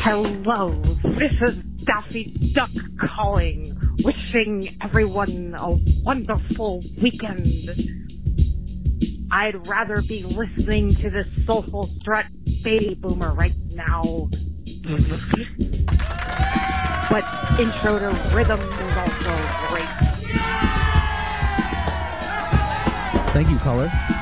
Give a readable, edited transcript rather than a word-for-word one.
Hello, this is Daffy Duck calling, wishing everyone a wonderful weekend. I'd rather be listening to this soulful strut baby boomer right now. But intro to rhythm is also great. Thank you, caller.